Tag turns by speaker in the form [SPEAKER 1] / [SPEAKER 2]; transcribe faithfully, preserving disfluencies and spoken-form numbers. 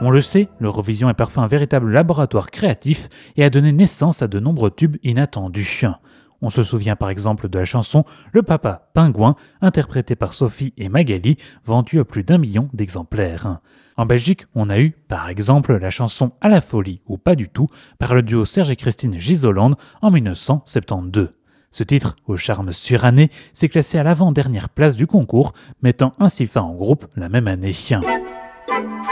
[SPEAKER 1] On le sait, l'Eurovision est parfois un véritable laboratoire créatif et a donné naissance à de nombreux tubes inattendus. On se souvient par exemple de la chanson Le Papa Pingouin, interprétée par Sophie et Magali, vendue à plus d'un million d'exemplaires. En Belgique, on a eu, par exemple, la chanson À la folie ou pas du tout, par le duo Serge et Christine Gisolande en dix-neuf cent soixante-douze. Ce titre, au charme suranné, s'est classé à l'avant-dernière place du concours, mettant ainsi fin au groupe la même année.